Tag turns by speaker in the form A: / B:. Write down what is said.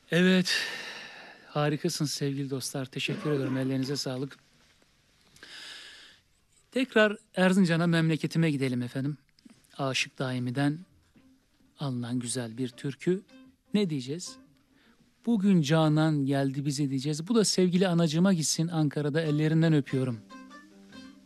A: Evet, harikasın sevgili dostlar. Teşekkür ederim. Ellerinize sağlık. Tekrar Erzincan'a, memleketime gidelim efendim. Aşık Daimi'den alınan güzel bir türkü. Ne diyeceğiz? Bugün Canan geldi bize diyeceğiz. Bu da sevgili anacığıma gitsin, Ankara'da ellerinden öpüyorum.